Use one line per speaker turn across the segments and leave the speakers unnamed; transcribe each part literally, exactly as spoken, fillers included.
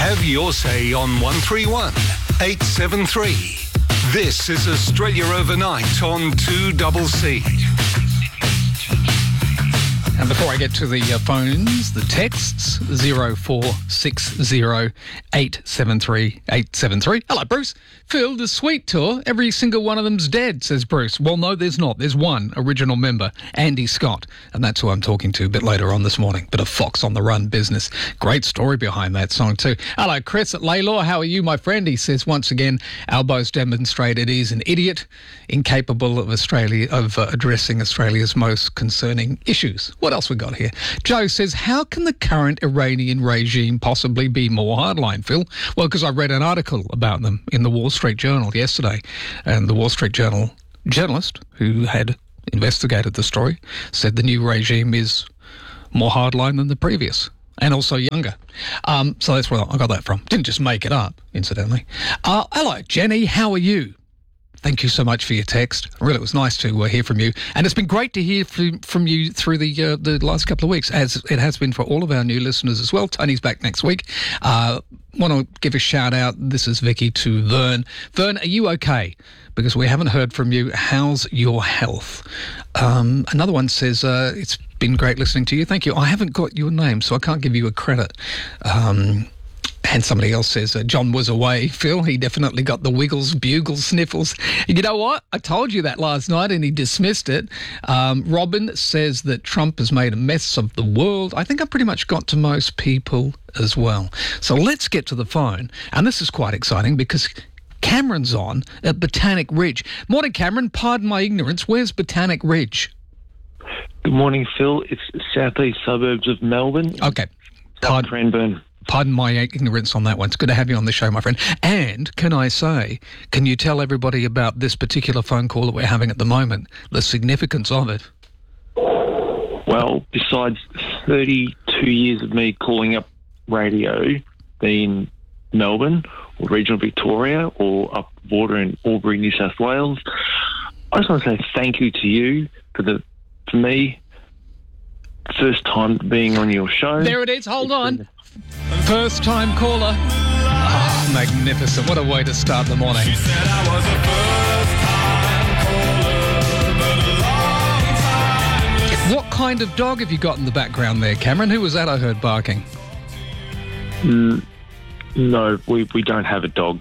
Have your say on one three one, eight seven three. This is Australia Overnight on two C C.
And before I get to the uh, phones, the texts, zero four six zero eight seven three eight seven three. Hello, Bruce. Phil, the Sweet Tour, every single one of them's dead, says Bruce. Well, no, there's not. There's one original member, Andy Scott, and that's who I'm talking to a bit later on this morning. Bit of Fox on the Run business. Great story behind that song too. Hello, Chris at Laylaw. How are you, my friend? He says, once again, Albo's demonstrated he's an idiot, incapable of Australia of uh, addressing Australia's most concerning issues. What else we got here? Joe says, how can the current Iranian regime possibly be more hardline, Phil? Well, because I read an article about them in the Wall Street Journal yesterday, and the Wall Street Journal journalist who had investigated the story said the new regime is more hardline than the previous, and also younger. Um, so that's where I got that from. Didn't just make it up, incidentally. Uh, hello, Jenny. How are you? Thank you so much for your text. Really, it was nice to uh, hear from you. And it's been great to hear from, from you through the uh, the last couple of weeks, as it has been for all of our new listeners as well. Tony's back next week. Uh, want to give a shout out. This is Vicky to Vern. Vern, are you okay? Because we haven't heard from you. How's your health? Um, another one says, uh, it's been great listening to you. Thank you. I haven't got your name, so I can't give you a credit. Um... And somebody else says, uh, John was away, Phil. He definitely got the wiggles, bugles, sniffles. You know what? I told you that last night and he dismissed it. Um, Robin says that Trump has made a mess of the world. I think I pretty much got to most people as well. So let's get to the phone. And this is quite exciting because Cameron's on at Botanic Ridge. Morning, Cameron. Pardon my ignorance. Where's Botanic Ridge?
Good morning, Phil. It's southeast suburbs of Melbourne.
Okay.
South Cranbourne.
Pardon my ignorance on that one. It's good to have you on the show, my friend. And can I say, can you tell everybody about this particular phone call that we're having at the moment, the significance of it?
Well, besides thirty-two years of me calling up radio, being Melbourne or regional Victoria or up the border in Albury, New South Wales, I just want to say thank you to you for the, for me, first time being on your show.
There it is. Hold on. First time caller. Oh, magnificent. What a way to start the morning. She said I was a first time caller, but a long time. What kind of dog have you got in the background there, Cameron? Who was that I heard barking?
Mm, no, we, we don't have a dog.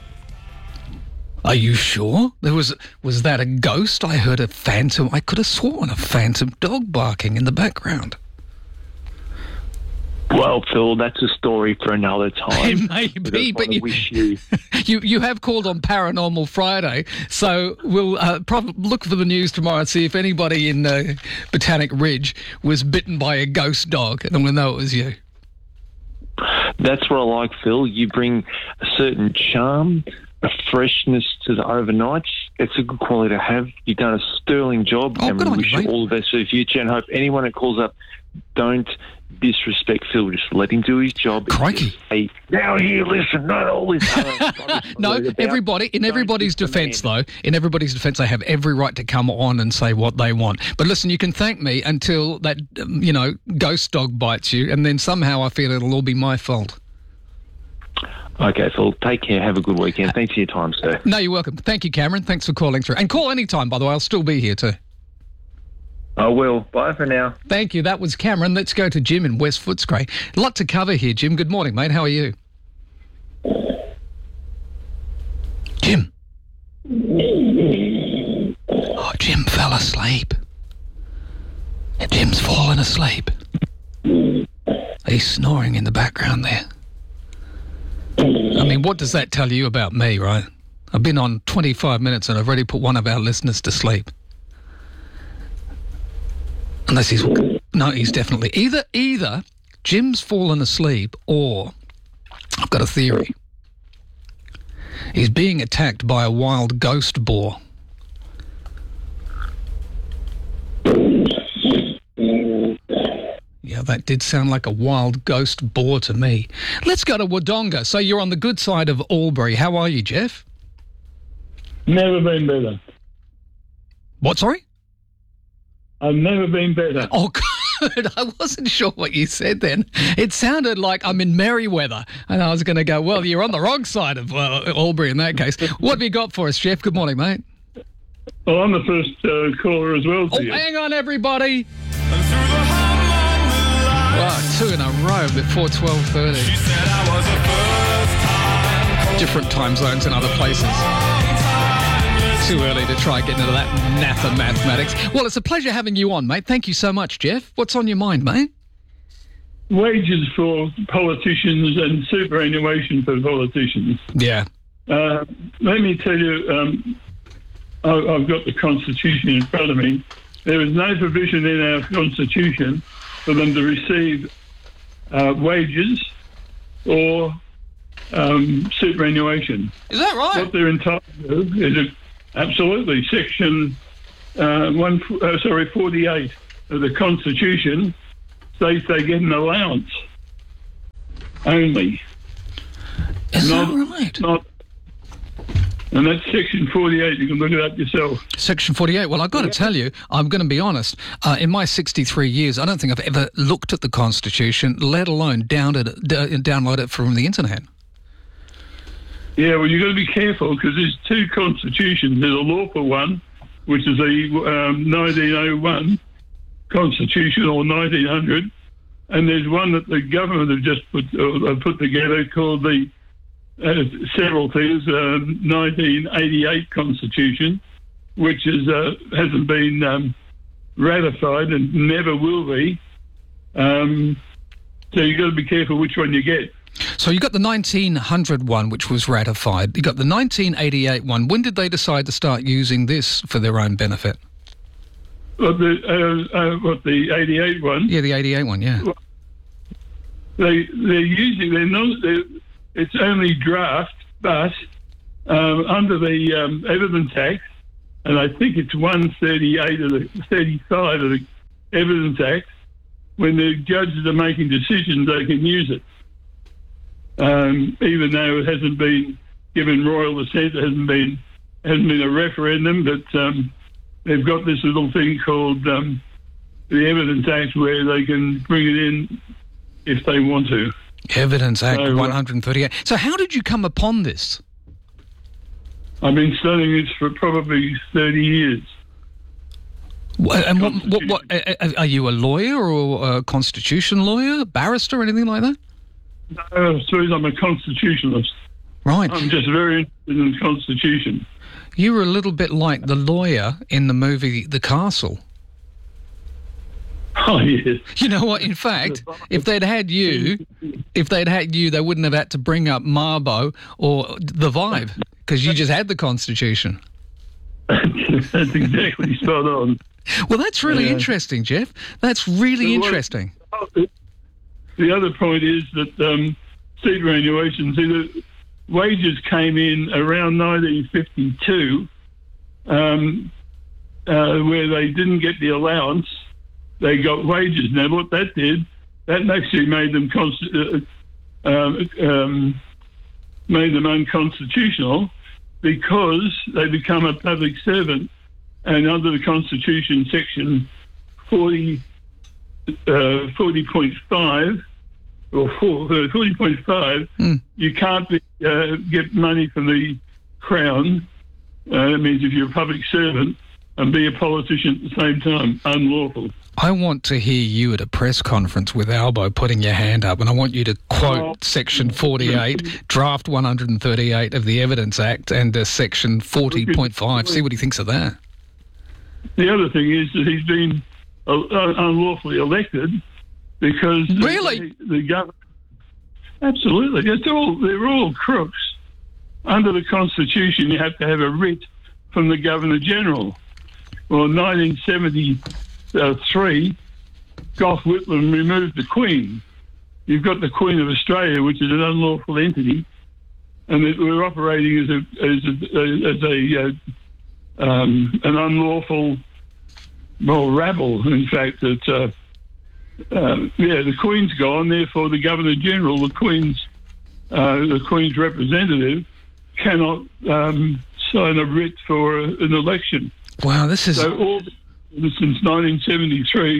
Are you sure? There was was that a ghost? I heard a phantom. I could have sworn a phantom dog barking in the background.
Well, Phil, that's a story for another time.
It may be, but you,
you...
you you have called on Paranormal Friday, so we'll uh, probably look for the news tomorrow and see if anybody in uh, Botanic Ridge was bitten by a ghost dog, and we'll know it was you.
That's what I like, Phil. You bring a certain charm, a freshness to the overnights. It's a good quality to have. You've done a sterling job,
oh,
and we wish you
mate.
all the best for the future, and hope anyone that calls up don't disrespect Phil. Just let him do his job.
Crikey.
Hey, now here, listen, not all this other
No, everybody, in everybody's defence, though, in everybody's defence, they have every right to come on and say what they want. But listen, you can thank me until that, um, you know, ghost dog bites you, and then somehow I feel it'll all be my fault.
Okay, Phil, take care. Have a good weekend. Thanks for your time, sir.
No, you're welcome. Thank you, Cameron. Thanks for calling through. And call anytime, by the way. I'll still be here too.
I will. Bye for now.
Thank you. That was Cameron. Let's go to Jim in West Footscray. A lot to cover here, Jim. Good morning, mate. How are you? Jim. Oh, Jim fell asleep. Jim's fallen asleep. He's snoring in the background there. I mean, what does that tell you about me, right? I've been on twenty-five minutes and I've already put one of our listeners to sleep. Unless he's... No, he's definitely... Either, either Jim's fallen asleep or... I've got a theory. He's being attacked by a wild ghost boar. Yeah, that did sound like a wild ghost boar to me. Let's go to Wodonga. So you're on the good side of Albury. How are you, Jeff?
Never been better.
What, sorry?
I've never been better.
Oh, word. I wasn't sure what you said then. It sounded like I'm in Merriweather, and I was going to go, well, you're on the wrong side of uh, Albury in that case. What have you got for us, Jeff? Good morning, mate.
Well, I'm the first uh, caller as well to
Oh,
you.
hang on, everybody. Wow, two in a row before twelve thirty. Different time zones in other places. Too early to try getting into that naff of mathematics. Well, it's a pleasure having you on, mate. Thank you so much, Jeff. What's on your mind, mate?
Wages for politicians and superannuation for politicians.
Yeah.
Uh, let me tell you, um, I, I've got the Constitution in front of me. There is no provision in our Constitution for them to receive uh, wages or um, superannuation.
Is that right?
What they're entitled to is a, absolutely Section uh, one, uh, sorry, forty-eight of the Constitution states they get an allowance only.
Is
not,
that right?
Not, and that's Section forty-eight. You can look it up yourself.
Section forty-eight. Well, I've got to tell you, I'm going to be honest. Uh, in my sixty-three years, I don't think I've ever looked at the Constitution, let alone download it, d- download it from the internet.
Yeah, well, you've got to be careful because there's two constitutions. There's a lawful one, which is the um, nineteen oh one Constitution or nineteen hundred, and there's one that the government have just put uh, put together called the uh, several things uh, nineteen eighty-eight Constitution, which is uh, hasn't been um, ratified and never will be. Um, so you've got to be careful which one you get.
So you got the nineteen hundred one, which was ratified. You got the nineteen eighty-eight one. When did they decide to start using this for their own benefit?
Well, the uh, uh, what the eighty-eight one?
Yeah, the eighty-eight one. Yeah.
They they're using they're not. They're, it's only draft, but um, under the um, Evidence Act, and I think it's one thirty-eight of the thirty-five of the Evidence Act. When the judges are making decisions, they can use it. Um, even though it hasn't been given royal assent, it hasn't been hasn't been a referendum, but um, they've got this little thing called um, the Evidence Act where they can bring it in if they want to.
Evidence Act
So, uh,
one thirty-eight. So how did you come upon this?
I've been studying this for probably thirty years.
Wha- And what, what, what, uh, are you a lawyer or a constitution lawyer, barrister, anything like that?
No, I suppose I'm a constitutionalist.
Right.
I'm just very interested in the Constitution.
You were a little bit like the lawyer in the movie The Castle.
Oh, yes.
You know what? In fact, if they'd had you, if they'd had you, they wouldn't have had to bring up Marbo or The Vibe because you just had the Constitution.
That's exactly spot on.
Well, that's really
Yeah.
interesting, Jeff. That's really
Well, what-
interesting.
The other point is that um, superannuation, see, the wages came in around nineteen fifty-two, um, uh, where they didn't get the allowance, they got wages. Now, what that did, that actually made them const- uh, um, um, made them unconstitutional because they become a public servant, and under the Constitution, Section forty. Uh, forty point five or forty point five,
Mm.
you can't be, uh, get money from the Crown. Uh, that means if you're a public servant and be a politician at the same time, unlawful.
I want to hear you at a press conference with Albo putting your hand up, and I want you to quote
Oh.
Section forty-eight, Draft one thirty-eight of the Evidence Act, and uh, Section forty point five. See what he thinks of that.
The other thing is that he's been uh, unlawfully elected because
Really?
the, the government. Absolutely, it's all they're all crooks. Under the Constitution, you have to have a writ from the Governor General. Well, in nineteen seventy-three, Gough Whitlam removed the Queen. You've got the Queen of Australia, which is an unlawful entity, and it, we're operating as a as a, as a uh, um, an unlawful. Well, rabble, in fact, that, uh, uh, yeah, the Queen's gone, therefore the Governor-General, the Queen's uh, the Queen's representative, cannot um, sign a writ for a, an election.
Wow, this is...
So all since nineteen seventy-three,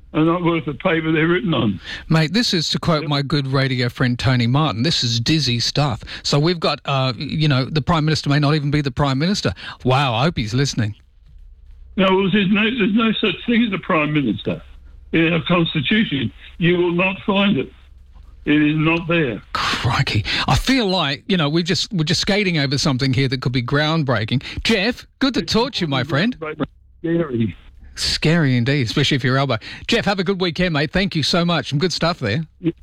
are not worth the paper they're written on.
Mate, this is, to quote my good radio friend Tony Martin, this is dizzy stuff. So we've got, uh, you know, the Prime Minister may not even be the Prime Minister. Wow, I hope he's listening.
No, well, there's no, there's no such thing as a Prime Minister in our Constitution. You will not find it. It is not there.
Crikey. I feel like, you know, we just, we're just skating over something here that could be groundbreaking. Jeff, good to talk to you, my friend.
Scary.
Scary indeed, especially if you're elbow. Jeff, have a good weekend, mate. Thank you so much. Some good stuff there.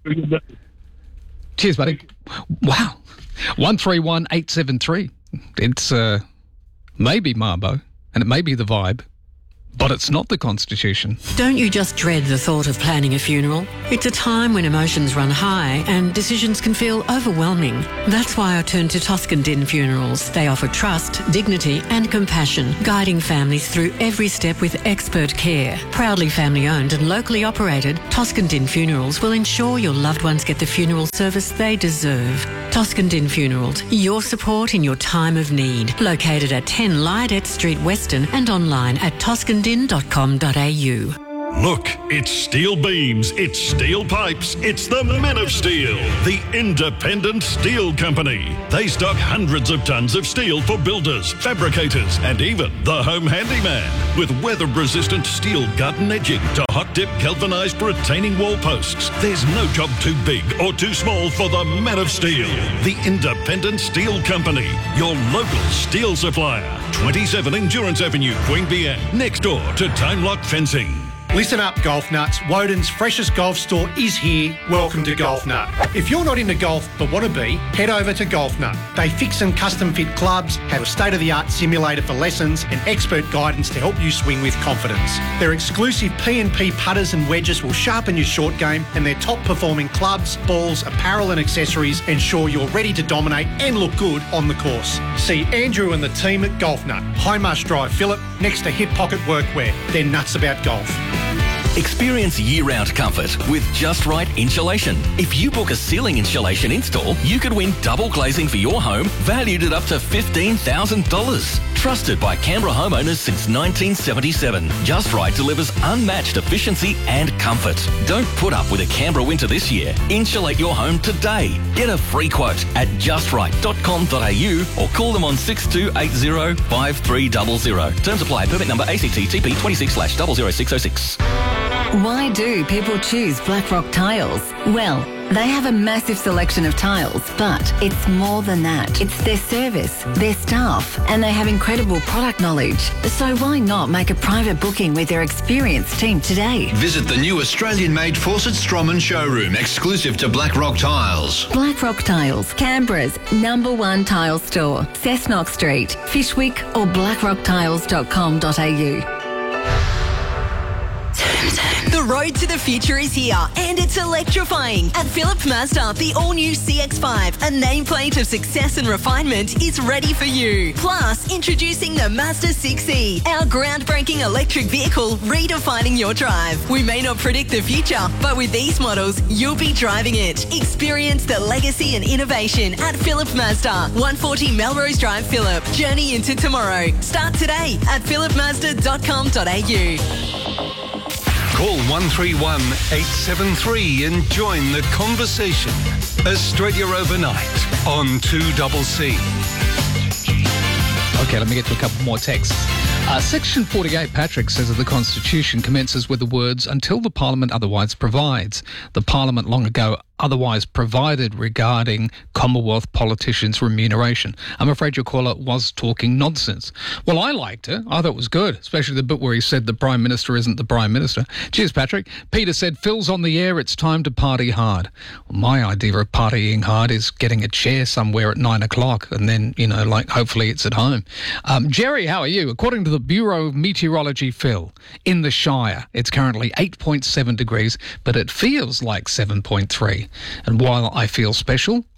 Cheers, buddy. Wow. one three one eight seven three. It's uh, maybe Marbo, and it may be the vibe, but it's not the Constitution.
Don't you just dread the thought of planning a funeral? It's a time when emotions run high and decisions can feel overwhelming. That's why I turned to Toscan Din Funerals. They offer trust, dignity and compassion, guiding families through every step with expert care. Proudly family owned and locally operated, Toscan Din Funerals will ensure your loved ones get the funeral service they deserve. Toscan Din Funerals, your support in your time of need. Located at ten Lydet Street, Weston, and online at toscan din dot com dot a u.
Look, it's steel beams, it's steel pipes, it's the Men of Steel, the independent steel company. They stock hundreds of tons of steel for builders, fabricators, and even the home handyman. With weather-resistant steel gut and edging to hot-dip galvanised retaining wall posts, there's no job too big or too small for the Men of Steel, the independent steel company, your local steel supplier. twenty-seven Endurance Avenue, Queanbeyan, next door to Time Lock Fencing.
Listen up, golf nuts. Woden's freshest golf store is here. Welcome to Golf Nut. If you're not into golf but want to be, head over to Golf Nut. They fix and custom fit clubs, have a state-of-the-art simulator for lessons and expert guidance to help you swing with confidence. Their exclusive P and P putters and wedges will sharpen your short game, and their top-performing clubs, balls, apparel and accessories ensure you're ready to dominate and look good on the course. See Andrew and the team at Golf Nut, High Marsh Drive, Phillip, next to Hip Pocket Workwear. They're nuts about golf.
Experience year-round comfort with Just Right Insulation. If you book a ceiling insulation install, you could win double glazing for your home, valued at up to fifteen thousand dollars. Trusted by Canberra homeowners since nineteen seventy-seven, Just Right delivers unmatched efficiency and comfort. Don't put up with a Canberra winter this year. Insulate your home today. Get a free quote at just right dot com dot a u or call them on six two eight zero five three zero zero. Terms apply. Permit number A C T T P twenty-six slash zero zero six zero six.
Why do people choose Blackrock Tiles? Well, they have a massive selection of tiles, but it's more than that. It's their service, their staff, and they have incredible product knowledge. So why not make a private booking with their experienced team today?
Visit the new Australian-made Fawcett Stroman showroom, exclusive to Blackrock Tiles.
Blackrock Tiles, Canberra's number one tile store. Cessnock Street, Fishwick or blackrock tiles dot com dot a u.
The road to the future is here, and it's electrifying. At Phillip Mazda, the all-new C X five, a nameplate of success and refinement, is ready for you. Plus, introducing the Mazda six E, our groundbreaking electric vehicle redefining your drive. We may not predict the future, but with these models, you'll be driving it. Experience the legacy and innovation at Phillip Mazda, one forty Melrose Drive, Phillip. Journey into tomorrow. Start today at phillip mazda dot com dot a u.
Call one three one eight seven three and join the conversation. Australia Overnight on two C C.
Okay, let me get to a couple more texts. Uh, Section forty-eight, Patrick, says that the Constitution commences with the words, until the Parliament otherwise provides. The Parliament long ago otherwise provided regarding Commonwealth politicians' remuneration. I'm afraid your caller was talking nonsense. Well, I liked it. I thought it was good, especially the bit where he said the Prime Minister isn't the Prime Minister. Cheers, Patrick. Peter said, Phil's on the air, it's time to party hard. Well, my idea of partying hard is getting a chair somewhere at nine o'clock and then, you know, like hopefully it's at home. Um, Jerry, how are you? According to the Bureau of Meteorology, Phil, in the Shire, it's currently eight point seven degrees, but it feels like seven point three. And while I feel special,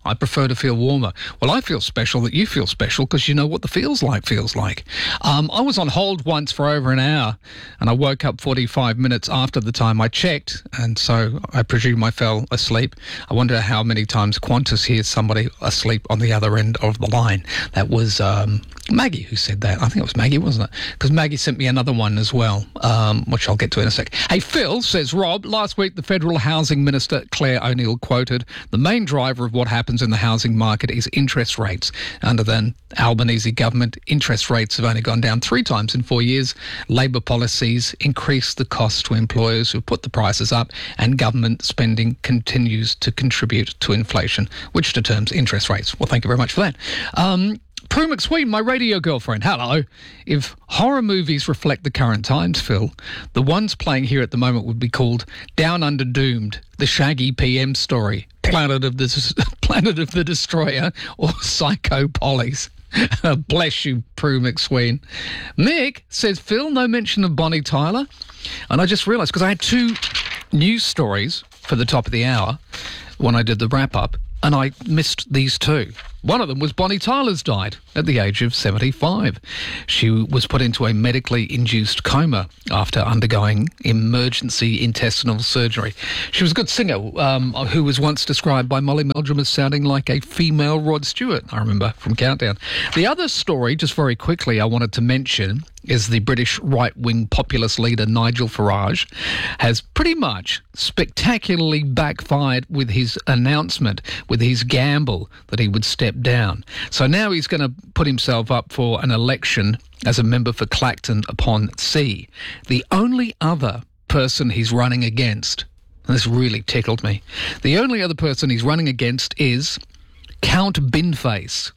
I prefer to feel warmer. Well, I feel special that you feel special because you know what the feels like feels like. Um, I was on hold once for over an hour and I woke up forty-five minutes after the time I checked, and so I presume I fell asleep. I wonder how many times Qantas hears somebody asleep on the other end of the line. That was um, Maggie who said that. I think it was Maggie, wasn't it? Because Maggie sent me another one as well, um, which I'll get to in a sec. Hey, Phil, says Rob, last week the Federal Housing Minister, Claire O'Neill, quoted, the main driver of what happens in the housing market is interest rates. Under the Albanese government, interest rates have only gone down three times in four years. Labor policies increase the cost to employers who put the prices up, and government spending continues to contribute to inflation, which determines interest rates. Well, thank you very much for that. Um, Prue McSween, my radio girlfriend, hello. If horror movies reflect the current times, Phil, the ones playing here at the moment would be called Down Under Doomed, The Shaggy P M Story, Planet of the Planet of the Destroyer, or Psycho Pollies. Bless you, Prue McSween. Mick says, Phil, no mention of Bonnie Tyler. And I just realised, because I had two news stories for the top of the hour when I did the wrap-up, and I missed these two. One of them was Bonnie Tyler's died at the age of seventy-five. She was put into a medically induced coma after undergoing emergency intestinal surgery. She was a good singer um, who was once described by Molly Meldrum as sounding like a female Rod Stewart, I remember, from Countdown. The other story, just very quickly, I wanted to mention is the British right-wing populist leader Nigel Farage has pretty much spectacularly backfired with his announcement, with his gamble that he would step down. So now he's going to put himself up for an election as a member for Clacton upon Sea. The only other person he's running against, and this really tickled me, the only other person he's running against is Count Binface,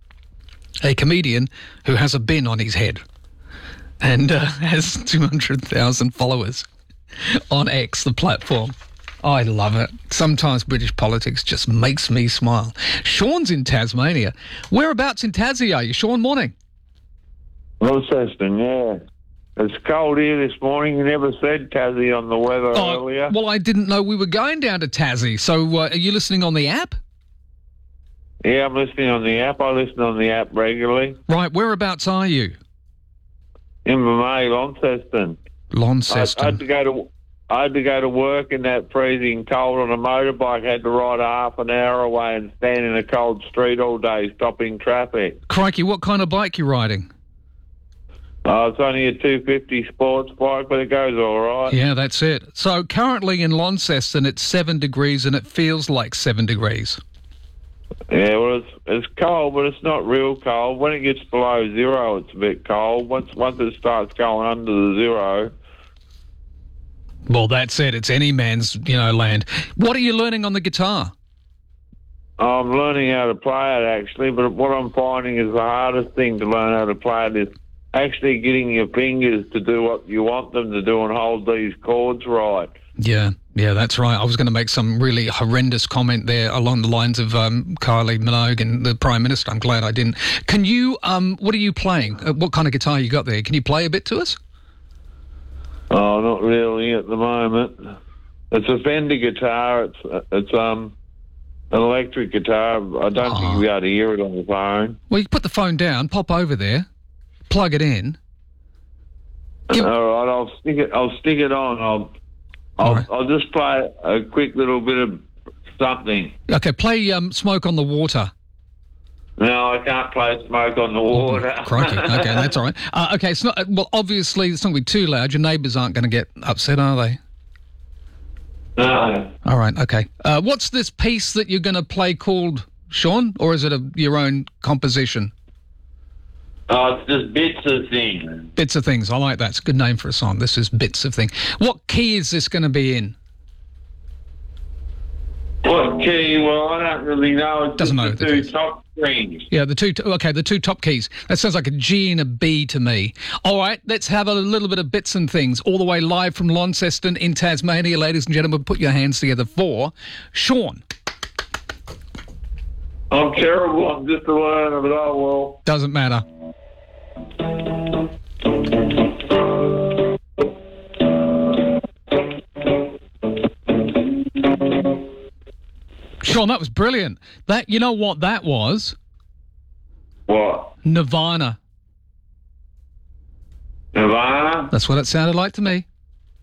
a comedian who has a bin on his head and uh, has two hundred thousand followers on X, the platform. I love it. Sometimes British politics just makes me smile. Sean's in Tasmania. Whereabouts in Tassie are you, Sean? Morning.
Launceston, yeah. It's cold here this morning. You never said Tassie on the weather
Oh,
earlier.
well, I didn't know we were going down to Tassie. So uh, are you listening on the app?
Yeah, I'm listening on the app. I listen on the app regularly.
Right. Whereabouts are you?
Invermay, Launceston.
Launceston.
I, I had to go to... I had to go to work in that freezing cold on a motorbike. I had to ride half an hour away and stand in a cold street all day, stopping traffic.
Crikey, what kind of bike you riding?
Oh, it's only a two fifty sports bike, but it goes all right.
Yeah, that's it. So currently in Launceston, it's seven degrees and it feels like seven degrees.
Yeah, well, it's it's cold, but it's not real cold. When it gets below zero, it's a bit cold. Once once it starts going under the zero...
Well, that's it. It's any man's, you know, land. What are you learning on the guitar?
I'm learning how to play it, actually, but what I'm finding is the hardest thing to learn how to play it is actually getting your fingers to do what you want them to do and hold these chords right.
Yeah, yeah, that's right. I was going to make some really horrendous comment there along the lines of um, Kylie Minogue and the Prime Minister. I'm glad I didn't. Can you, um, what are you playing? Uh, what kind of guitar you got there? Can you play a bit to us?
Oh, not really at the moment. It's a Fender guitar. It's it's um an electric guitar. I don't oh. think you'll be able to hear it on the phone.
Well, you can put the phone down, pop over there, plug it in.
Give... All right, I'll stick it. I'll stick it on. I'll I'll, right. I'll just play a quick little bit of something.
Okay, play um, "Smoke on the Water."
No, I can't play Smoke on the Water.
Oh, crikey. Okay, that's all right. Uh, okay, it's not, well, obviously, it's not going to be too loud. Your neighbours aren't going to get upset, are they?
No.
All right, okay. Uh, what's this piece that you're going to play called, Sean, or is it a, your own composition?
Oh, it's just Bits of Things.
Bits of Things. I like that. It's a good name for a song. This is Bits of Things. What key is this going to be in?
What key? Well, I don't really know. It's
Doesn't
just
know
the
the
two top strings.
Yeah, the two. Okay, the two top keys. That sounds like a G and a B to me. All right, let's have a little bit of Bits and Things, all the way live from Launceston in Tasmania, ladies and gentlemen. Put your hands together for Sean.
I'm terrible. I'm just a learner, but oh well.
Doesn't matter. Sean. Sean, that was brilliant. That you know what that was?
What?
Nirvana.
Nirvana?
That's what it sounded like to me.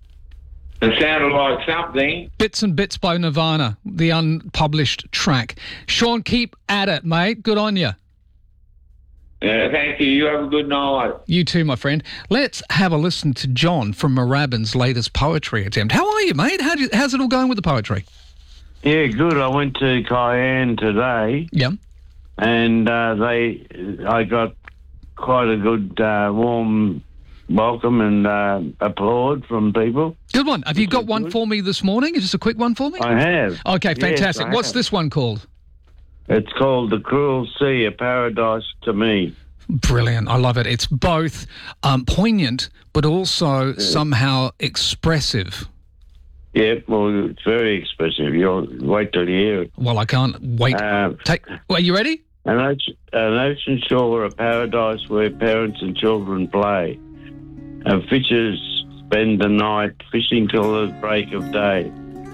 It sounded like something.
Bits and Bits by Nirvana, the unpublished track. Sean, keep at it, mate. Good on you.
Yeah, thank you. You have a good night.
You too, my friend. Let's have a listen to John from Moorabbin's latest poetry attempt. How are you, mate? How you, how's it all going with the poetry?
Yeah, good. I went to Cayenne today.
Yeah.
And uh, they, I got quite a good, uh, warm welcome and uh, applaud from people.
Good one. Have you got one for me this morning? Just a quick one for me?
I have.
Okay, fantastic.
Yes, I
What's
have.
this one called?
It's called The Cruel Sea, A Paradise to Me.
Brilliant. I love it. It's both um, poignant but also yeah. somehow expressive.
Yeah, well, it's very expressive. You'll wait till you hear it.
Well, I can't wait. Uh, Take. Well, are you ready?
An ocean, an ocean shore, a paradise where parents and children play. And fishers spend the night fishing till the break of day.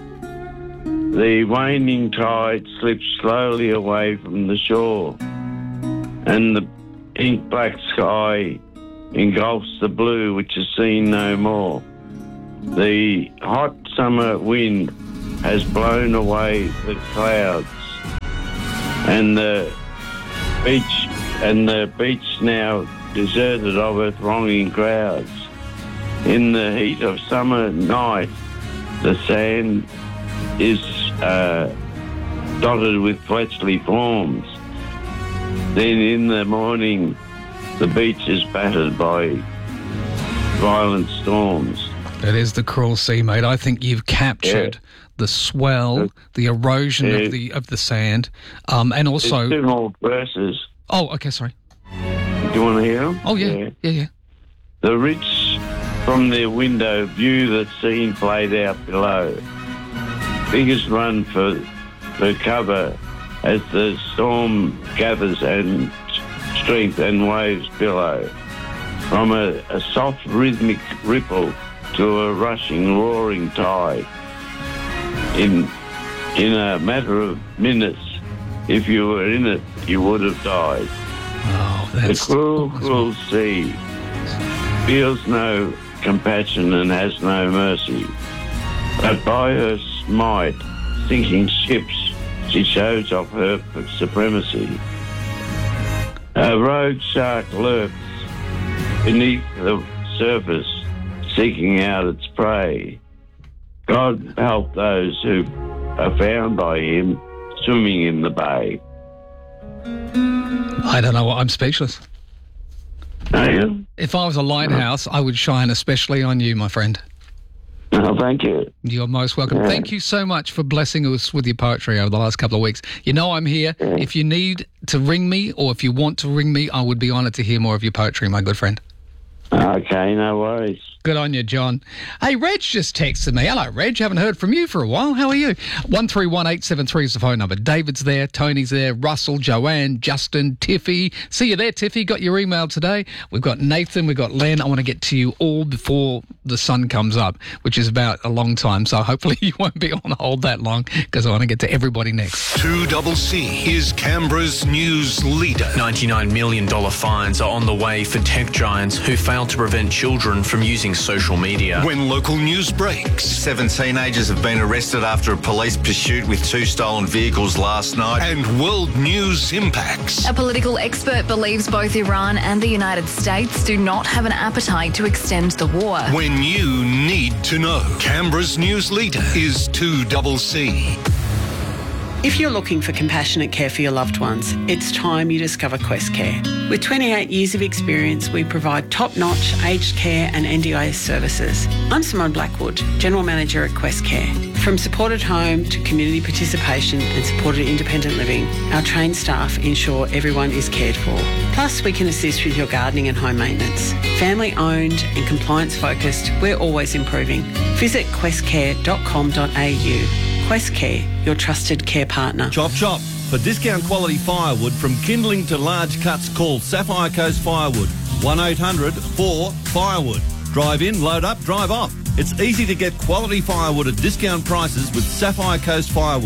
The waning tide slips slowly away from the shore, and the ink black sky engulfs the blue, which is seen no more. The hot summer wind has blown away the clouds, and the beach and the beach now deserted of her thronging crowds. In the heat of summer night, the sand is uh, dotted with fleshly forms. Then in the morning, the beach is battered by violent storms.
It is the cruel sea, mate. I think you've captured yeah. the swell, the erosion yeah. of the of the sand, um, and also...
There's two more verses.
Oh, okay, sorry.
Do you want to hear them?
Oh, yeah, yeah, yeah. yeah.
The rich from their window view the scene played out below. Figures run for, for cover as the storm gathers and strength and waves billow. From a, a soft rhythmic ripple to a rushing, roaring tide. In, in a matter of minutes, if you were in it, you would have died.
Oh, that's...
The cruel, cruel sea feels no compassion and has no mercy. But by her might, sinking ships, she shows off her supremacy. A rogue shark lurks beneath the surface, seeking out its prey. God help those who are found by him swimming in the bay.
I don't know what, I'm speechless.
Are you?
If I was a lighthouse, I would shine especially on you, my friend.
Oh, thank you.
You're most welcome. Yeah. Thank you so much for blessing us with your poetry over the last couple of weeks. You know I'm here. Yeah. If you need to ring me or if you want to ring me, I would be honoured to hear more of your poetry, my good friend.
Okay, no worries.
Good on you, John. Hey, Reg just texted me. Hello, Reg. Haven't heard from you for a while. How are you? one three one eight seven three is the phone number. David's there. Tony's there. Russell, Joanne, Justin, Tiffy. See you there, Tiffy. Got your email today. We've got Nathan. We've got Len. I want to get to you all before the sun comes up, which is about a long time. So hopefully you won't be on hold that long because I want to get to everybody next.
two C C is Canberra's news leader.
ninety-nine million dollars fines are on the way for tech giants who failed to prevent children from using social media.
When local news breaks.
Seven teenagers have been arrested after a police pursuit with two stolen vehicles last night.
And world news impacts.
A political expert believes both Iran and the United States do not have an appetite to extend the war.
When you need to know. Canberra's news leader is two C C.
If you're looking for compassionate care for your loved ones, it's time you discover Quest Care. With twenty-eight years of experience, we provide top-notch aged care and N D I S services. I'm Simone Blackwood, General Manager at Quest Care. From supported home to community participation and supported independent living, our trained staff ensure everyone is cared for. Plus, we can assist with your gardening and home maintenance. Family-owned and compliance-focused, we're always improving. Visit quest care dot com dot a u. Quest Care, your trusted care partner.
Chop chop. For discount quality firewood from kindling to large cuts, call Sapphire Coast Firewood. one eight hundred four firewood. Drive in, load up, drive off. It's easy to get quality firewood at discount prices with Sapphire Coast Firewood.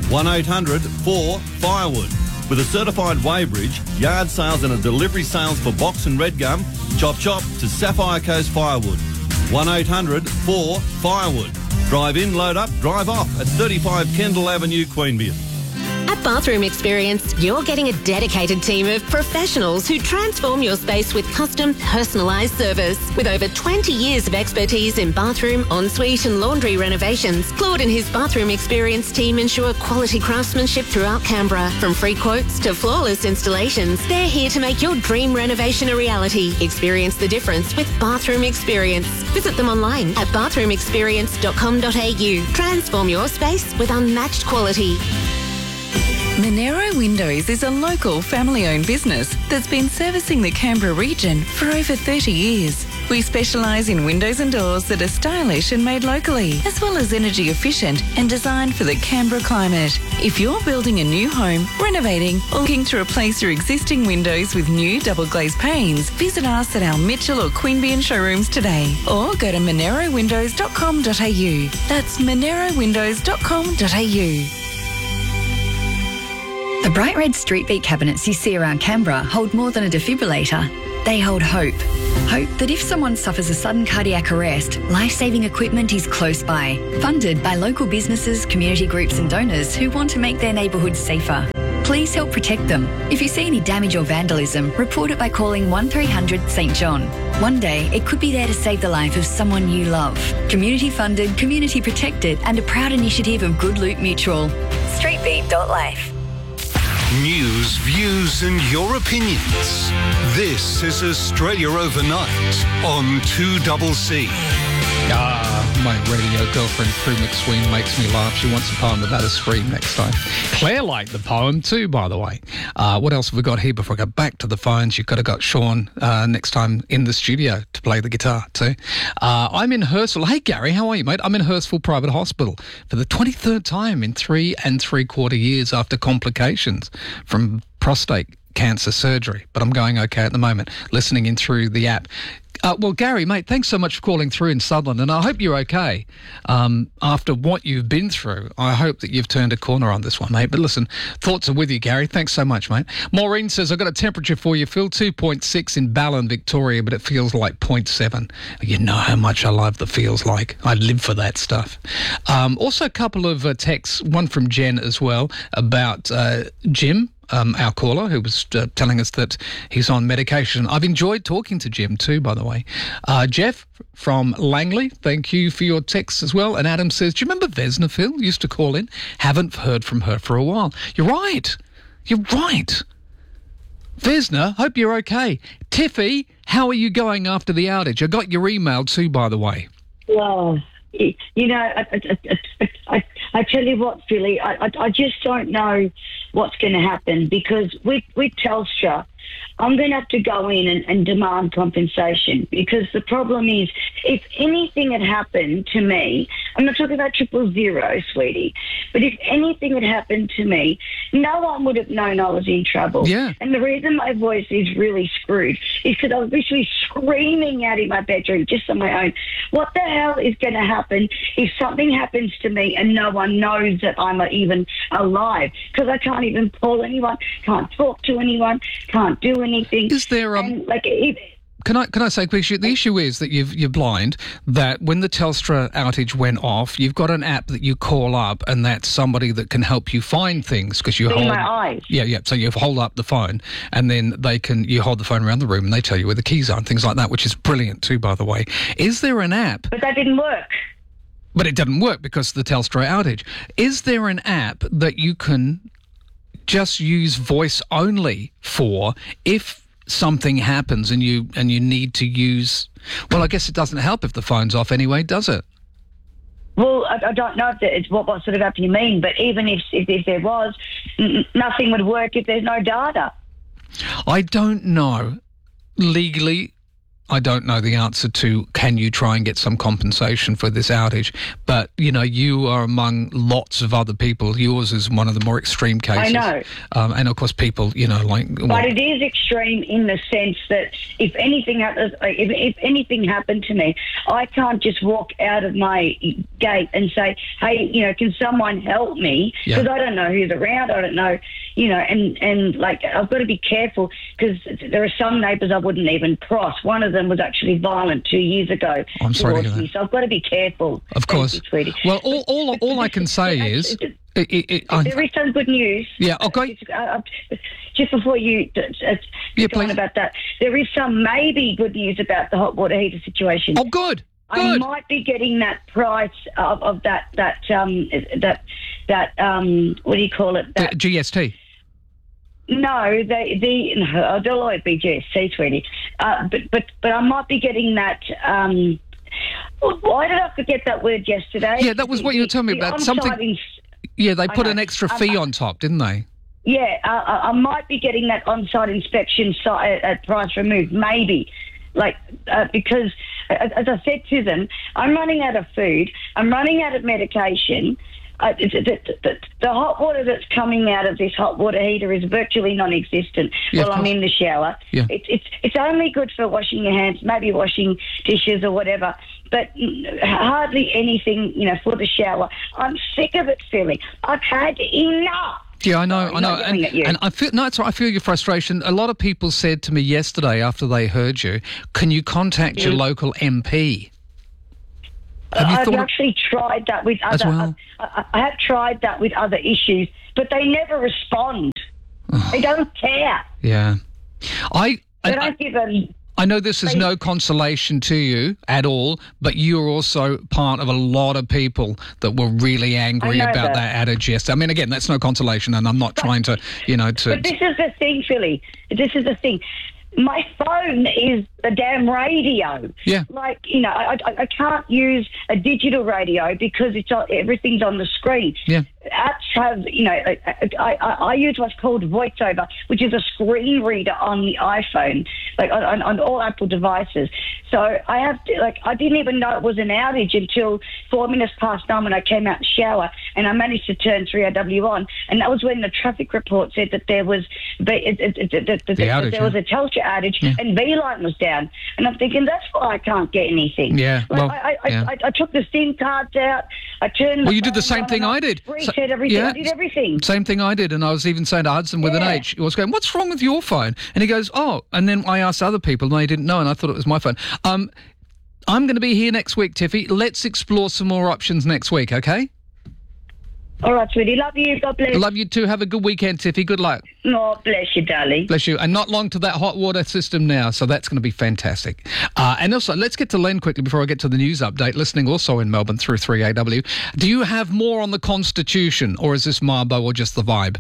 one eight hundred four firewood. With a certified weighbridge, yard sales and a delivery sales for box and red gum, chop chop to Sapphire Coast Firewood. one eight hundred four firewood. Drive in, load up, drive off at thirty-five Kendall Avenue, Queanbeyan.
At Bathroom Experience, you're getting a dedicated team of professionals who transform your space with custom, personalised service. With over twenty years of expertise in bathroom, ensuite and laundry renovations, Claude and his Bathroom Experience team ensure quality craftsmanship throughout Canberra. From free quotes to flawless installations, they're here to make your dream renovation a reality. Experience the difference with Bathroom Experience. Visit them online at bathroom experience dot com dot a u. Transform your space with unmatched quality.
Monero Windows is a local family-owned business that's been servicing the Canberra region for over thirty years. We specialise in windows and doors that are stylish and made locally, as well as energy efficient and designed for the Canberra climate. If you're building a new home, renovating, or looking to replace your existing windows with new double glazed panes, visit us at our Mitchell or Queanbeyan showrooms today, or go to monero windows dot com dot a u. That's monero windows dot com dot a u.
The bright red street beat cabinets you see around Canberra hold more than a defibrillator. They hold hope. Hope that if someone suffers a sudden cardiac arrest, life-saving equipment is close by. Funded by local businesses, community groups and donors who want to make their neighbourhoods safer. Please help protect them. If you see any damage or vandalism, report it by calling one three hundred St John. One day, it could be there to save the life of someone you love. Community funded, community protected and a proud initiative of Good Loot Mutual. streetbeat dot life.
News, views and your opinions. This is Australia Overnight on two C C.
Ah, my radio girlfriend Prue McSween makes me laugh. She wants a poem about a scream next time. Claire liked the poem too, by the way. Uh, what else have we got here before I go back to the phones? You've got to got Sean uh, next time in the studio to play the guitar too. Uh, I'm in Hurstville. Hey, Gary, how are you, mate? I'm in Hurstville Private Hospital for the twenty-third time in three and three quarter years after complications from prostate cancer surgery. But I'm going okay at the moment, listening in through the app. Uh, well, Gary, mate, thanks so much for calling through in Sutherland, and I hope you're okay. Um, after what you've been through, I hope that you've turned a corner on this one, mate. But listen, thoughts are with you, Gary. Thanks so much, mate. Maureen says, I've got a temperature for you, Phil, two point six in Ballon, Victoria, but it feels like zero point seven. You know how much I love the feels like. I live for that stuff. Um, also, a couple of uh, texts, one from Jen as well, about uh, Jim. Um, our caller, who was uh, telling us that he's on medication. I've enjoyed talking to Jim too, by the way. Uh, Jeff from Langley, thank you for your text as well. And Adam says, do you remember Vesna, Phil? Used to call in. Haven't heard from her for a while. You're right. You're right. Vesna, hope you're okay. Tiffy, how are you going after the outage? I got your email too, by the way.
Well, you know, I, I, I, I, I tell you what, Philly, I, I, I just don't know what's going to happen because with, with Telstra, I'm going to have to go in and, and demand compensation because the problem is if anything had happened to me, I'm not talking about triple zero, sweetie, but if anything had happened to me, no one would have known I was in trouble.
Yeah.
And the reason my voice is really screwed is because I was literally screaming out in my bedroom just on my own. What the hell is going to happen if something happens to me and no one knows that I'm even alive? Because I can't even call anyone, can't talk to anyone, can't do anything.
Is there um,
and, like if,
Can I can I say, quickly, the issue is that you've, you're blind, that when the Telstra outage went off, you've got an app that you call up and that's somebody that can help you find things because you
in
hold...
my eyes.
Yeah, yeah. So you hold up the phone and then they can, you hold the phone around the room and they tell you where the keys are and things like that, which is brilliant too, by the way. Is there an app...
But that didn't work.
But it didn't work because of the Telstra outage. Is there an app that you can just use voice only for if something happens and you and you need to use... Well, I guess it doesn't help if the phone's off anyway, does it?
Well, I, I don't know if it's what, what sort of app you mean, but even if, if, if there was, n- nothing would work if there's no data.
I don't know legally I don't know the answer to can you try and get some compensation for this outage. But, you know, you are among lots of other people. Yours is one of the more extreme cases.
I know.
Um, and, of course, people, you know, like...
But
well,
it is extreme in the sense that if anything happens, if, if anything happened to me, I can't just walk out of my gate and say, hey, you know, can someone help me?
Yeah.
Because I don't know who's around. I don't know, you know, and, and like, I've got to be careful because there are some neighbours I wouldn't even cross. One of them was actually violent two years ago.
I'm sorry to
towards
hear
me,
that.
so I've got to be careful.
Of course.
Thank you, sweetie.
Well, all, all, all I can say is... It, it, it, I,
there is some good news.
Yeah, okay.
Uh, uh, just before you uh, uh,
Yeah,
go on
please.
about that, there is some maybe good news about the hot water heater situation.
Oh, good.
I
Good.
might be getting that price of, of that that um that that um what do you call it? That,
the G S T.
no, the the no, I don't like B G S C, sweetie. Uh, but but but I might be getting that. Um, why did I forget that word yesterday?
Yeah, that was what you were telling me
The
about. Something.
on-site ins-
Yeah, they
I
put
know.
an extra
Um,
fee
uh,
on top, didn't they?
Yeah, uh, I I might be getting that on-site inspection si- at, at price removed, maybe. Like, uh, because, as, as I said to them, I'm running out of food, I'm running out of medication. Uh, the, the, the, the hot water that's coming out of this hot water heater is virtually non-existent
Yeah, of
while I'm
course.
in the shower.
Yeah.
It, it's it's only good for washing your hands, maybe washing dishes or whatever, but mm, hardly anything, you know, for the shower. I'm sick of it, Philly. I've had enough.
Yeah, I know,
Sorry,
I know,
not yelling
and,
at you.
and I feel no, it's all right, I feel your frustration. A lot of people said to me yesterday after they heard you, "Can you contact your
Mm.
local M P?" Have you
I've
thought of-
actually tried that with
As
other.
well?
I, I have tried that with other issues, but they never respond. They don't care.
Yeah, I.
They
I,
don't give a.
I know this is
They-
no consolation to you at all, but you're also part of a lot of people that were really angry
I know
about
that.
that outage yesterday. I mean, again, that's no consolation, and I'm not trying to, you know, to.
But this is the thing, Philly. This is the thing. My phone is a damn radio.
Yeah.
Like, you know, I, I, I can't use a digital radio because it's on, everything's on the screen.
Yeah.
Apps have, you know, I, I, I, I use what's called VoiceOver, which is a screen reader on the iPhone, like on, on, on all Apple devices. So I have to, like, I didn't even know it was an outage until four minutes past nine when I came out to shower, and I managed to turn three R W on, and that was when the traffic report said that there was the, it, it, it, it, that
outage,
there was
yeah.
a Telstra outage,
Yeah.
and V-Line was down, and I'm thinking that's why I can't get anything.
Yeah,
Like,
well,
I, I,
yeah.
I, I took the SIM cards out, I turned.
Well,
the
you did the
phone
same
on
thing
and
I
off,
did. So-
Reset everything. I did everything.
Same thing I did, and I was even saying to Hudson with an
Yeah.
H, he was going, "What's wrong with your phone?" And he goes, "Oh," and then I asked other people, and they didn't know, and I thought it was my phone. Um, I'm going to be here next week, Tiffy. Let's explore some more options next week, okay?
All right, sweetie. Love you. God bless.
Love you too. Have a good weekend, Tiffy. Good luck.
Oh, bless you, darling.
Bless you. And not long to that hot water system now, so that's going to be fantastic. Uh, and also, let's get to Len quickly before I get to the news update, listening also in Melbourne through three A W. Do you have more on the Constitution, or is this Marbo or just the vibe?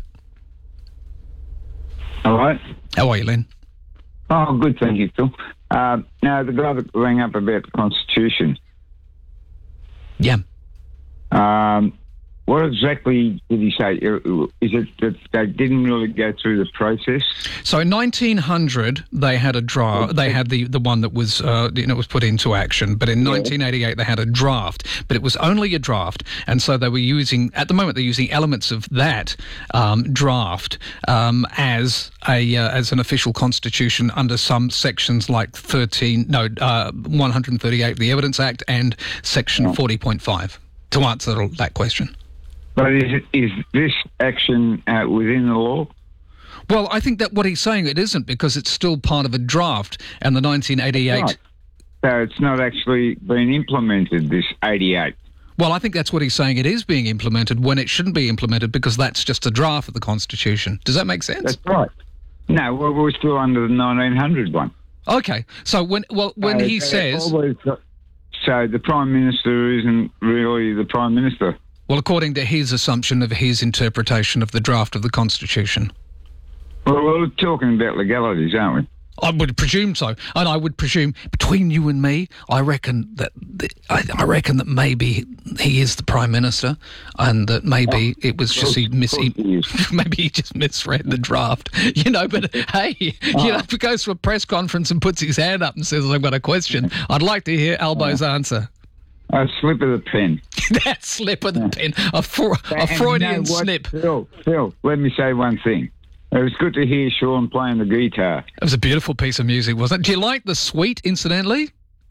All right.
How are you, Len?
Oh, good, thank you, Phil. Uh, now, the guy that rang up about the Constitution.
Yeah.
Um, what exactly did he say? Is it that they didn't really go through the process?
So in nineteen hundred, they had a draft. They had the, the one that was uh, you know was put into action. But in nineteen eighty-eight, they had a draft. But it was only a draft, and so they were using at the moment they're using elements of that um, draft um, as a uh, as an official constitution under some sections like thirteen no uh, one hundred thirty-eight of the Evidence Act and Section forty point five to answer that question.
But is, it, is this action uh, within the law?
Well, I think that what he's saying it isn't because it's still part of a draft, and the nineteen eighty-eight.
Right. So it's not actually been implemented, this eighty-eight.
Well, I think that's what he's saying. It is being implemented when it shouldn't be implemented because that's just a draft of the Constitution. Does that make sense?
That's right. No, well, we're still under the nineteen hundred one.
Okay. So when well when
So
he
they
says
always- so the Prime Minister isn't really the Prime Minister.
well, according to his assumption of his interpretation of the draft of the Constitution.
Well, we're talking about legalities, aren't we?
I would presume so, and I would presume between you and me, I reckon that the, I, I reckon that maybe he is the Prime Minister, and that maybe oh, it was just he mis he, maybe he just misread the draft, you know. But hey, oh. you know, if he goes to a press conference and puts his hand up and says, "I've got a question," I'd like to hear Albo's oh. answer.
A slip of the pen.
That slip of the yeah. pen, a, fr a Freudian
you know
snip.
Phil, Phil, let me say one thing. It was good to hear Sean playing the guitar.
It was a beautiful piece of music, wasn't it? Do you like the suite, incidentally?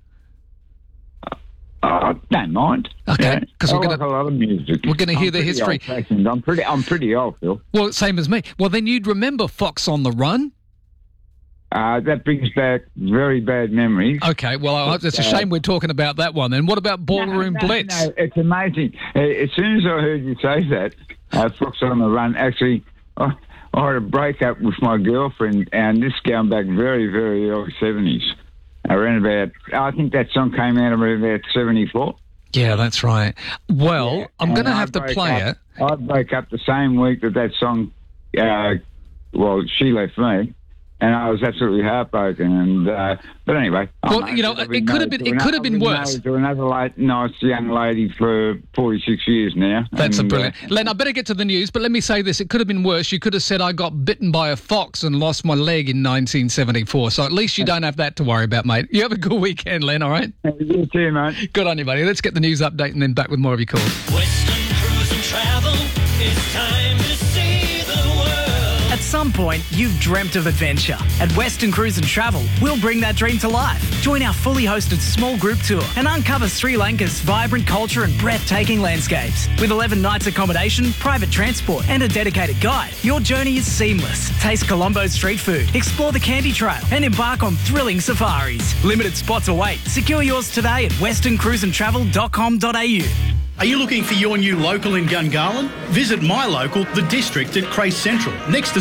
I uh, don't mind.
Okay, because
yeah.
we're going
like a lot of music.
We're going to hear the history.
I'm pretty, I'm pretty old, Phil.
Well, same as me. Well, then you'd remember Fox on the Run.
Uh, that brings back very bad memories.
Okay, well, but, it's a shame uh, we're talking about that one. Then what about Ballroom
no, no,
Blitz?
No, it's amazing. Uh, as soon as I heard you say that, uh, Fox on the Run, actually, uh, I had a breakup with my girlfriend, and this going back very, very early seventies. Around about, I think that song came out around about seventy-four.
Yeah, that's right. Well,
yeah,
I'm going to have to play
up,
it.
I broke up the same week that that song, uh, well, she left me. And I was absolutely heartbroken. And uh, but anyway,
well, I'm you know, it could have been it could have been worse.
To another late, nice young lady for forty-six years now.
That's
and,
a brilliant.
Uh,
Len, I better get to the news, but let me say this: it could have been worse. You could have said I got bitten by a fox and lost my leg in nineteen seventy-four. So at least you don't have that to worry about, mate. You have a good weekend, Len. All right.
You too, mate.
Good on you, buddy. Let's get the news update and then back with more of your calls.
Western Cruise and Travel. It's time to see the world. At some point, you've dreamt of adventure. At Western Cruise and Travel, we'll bring that dream to life. Join our fully hosted small group tour and uncover Sri Lanka's vibrant culture and breathtaking landscapes. With eleven nights accommodation, private transport and a dedicated guide, your journey is seamless. Taste Colombo's street food, explore the Candy Trail and embark on thrilling safaris. Limited spots await. Secure yours today at western cruise and travel dot com dot a u.
Are you looking for your new local in Gungahlin? Visit my local, The District at Crace Central, next to